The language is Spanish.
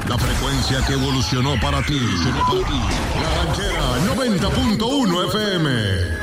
La frecuencia que evolucionó para ti. La Ranchera 90.1 FM.